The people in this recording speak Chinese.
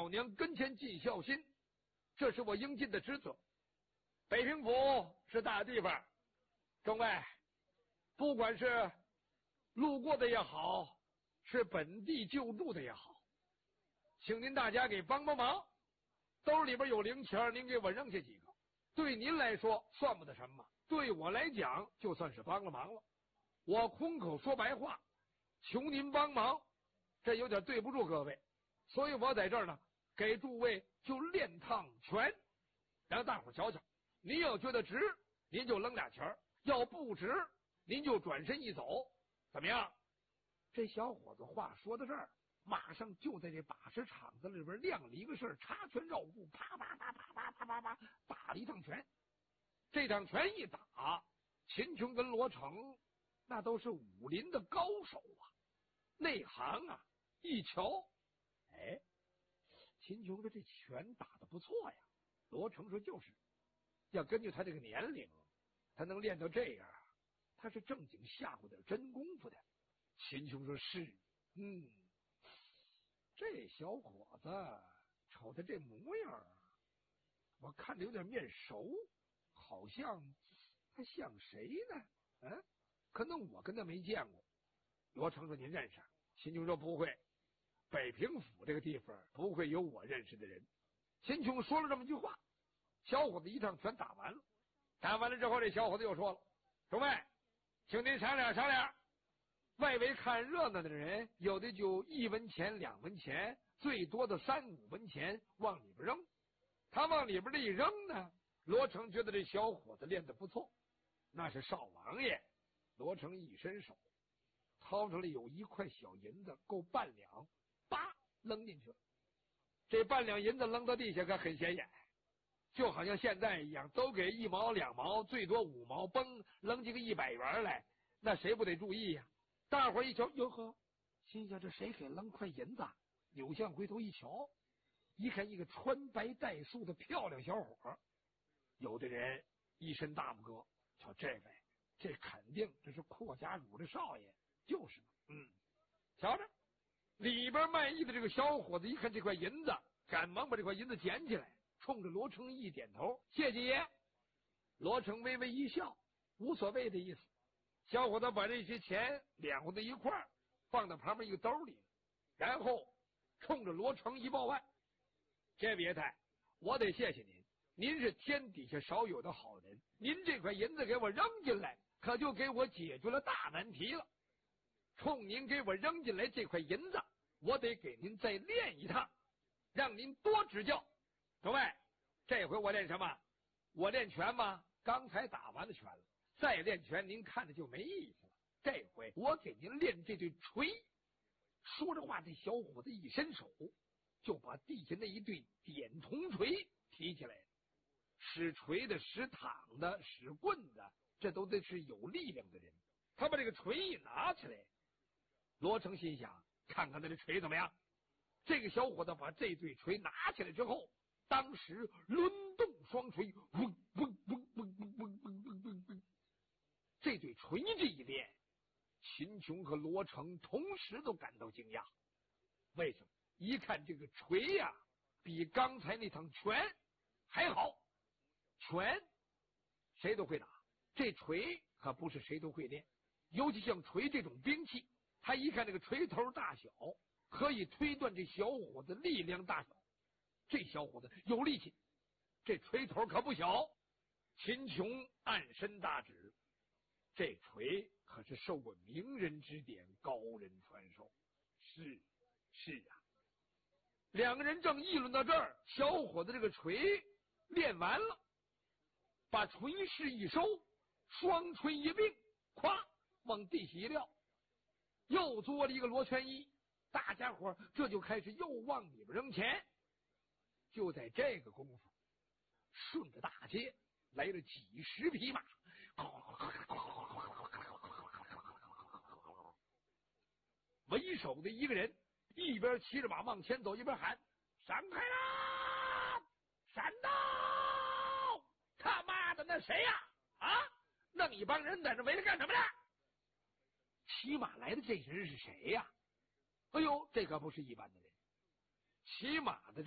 老娘跟前尽孝心，这是我应尽的职责。北平府是大地方，众位，不管是路过的也好，是本地救助的也好，请您大家给帮帮忙。兜里边有零钱，您给我扔下几个，对您来说算不得什么，对我来讲就算是帮了忙了。我空口说白话，求您帮忙，这有点对不住各位，所以我在这儿呢，给诸位就练趟拳，让大伙瞧瞧。您要觉得值，您就扔俩钱；要不值，您就转身一走。怎么样？这小伙子话说到这儿，马上就在这把式场子里边亮了一个事儿，插拳绕步，啪啪啪啪啪啪啪啪打了一趟拳。这趟拳一打，秦琼跟罗成那都是武林的高手啊，内行啊，一瞧，哎，秦琼说这拳打得不错呀。罗成说就是，要根据他这个年龄，他能练到这样，他是正经下过点真功夫的。秦琼说是，这小伙子瞅他这模样，我看着有点面熟，好像他像谁呢？可能我跟他没见过。罗成说您认识？秦琼说不会，北平府这个地方不会有我认识的人。秦琼说了这么一句话，小伙子一趟拳打完了。打完了之后，这小伙子又说了：诸位，请您商量商量。外围看热闹的人，有的就1文钱2文钱，最多的3、5文钱往里边扔。他往里边这一扔呢，罗成觉得这小伙子练得不错，那是少王爷。罗成一伸手，掏出来有1块小银子，够半两，叭扔进去了。这半两银子扔到地下可很显眼，就好像现在一样，都给1毛2毛，最多5毛，崩扔几个100元来，那谁不得注意呀？大伙一瞧，哟呵，心想这谁给扔块银子？扭向回头一瞧，一看一个穿白带素的漂亮小伙，有的人一伸大拇哥，瞧这位，这肯定这是阔家主的少爷，就是嘛。瞧着里边卖艺的这个小伙子一看这块银子，赶忙把这块银子捡起来，冲着罗成一点头，谢谢爷。罗成微微一笑，无所谓的意思。小伙子把这些钱2和在一块儿放到旁边一个兜里，然后冲着罗成一报案：这别太，我得谢谢您，您是天底下少有的好人，您这块银子给我扔进来，可就给我解决了大难题了。冲您给我扔进来这块银子，我得给您再练一趟，让您多指教。各位，这回我练什么？我练拳吗？刚才打完了拳了，再练拳您看着就没意思了。这回我给您练这对锤。说着话，这小伙子一伸手，就把地下那一对点铜锤提起来了。使锤的、使躺的、使棍的，这都得是有力量的人。他把这个锤一拿起来，罗成心想，看看他这锤怎么样。这个小伙子把这对锤拿起来之后，当时抡动双锤，嗡嗡嗡嗡嗡嗡嗡嗡嗡嗡，这对锤这一练，秦琼和罗成同时都感到惊讶。为什么？一看这个锤呀，比刚才那趟拳还好。拳谁都会打，这锤可不是谁都会练。尤其像锤这种兵器，他一看这个锤头大小，可以推断这小伙子力量大小。这小伙子有力气，这锤头可不小。秦琼暗伸大指，这锤可是受过名人指点，高人传授。是啊，两个人正议论到这儿，小伙子这个锤练完了，把锤势一收，双锤一并，咵往地下一撂，又做了一个罗圈一。大家伙这就开始又往里边扔钱。就在这个功夫，顺着大街来了几十匹马，为首的一个人一边骑着马往前走，一边喊：闪开啦，闪到！他妈的，那谁呀？弄一帮人在这围着干什么呢？骑马来的这人是谁呀？哎呦，这可不是一般的人，骑马的